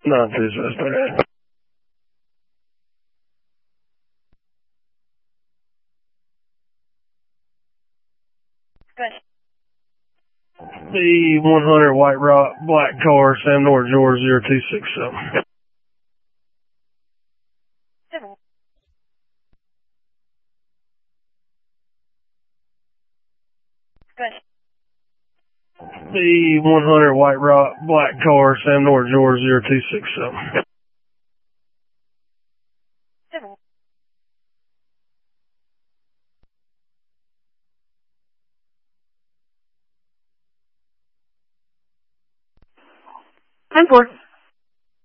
Not too suspect. The 100 White Rock black car, Sam North, George 0267. The 100 White Rock black car, Sam North, George 0267. Ten 4.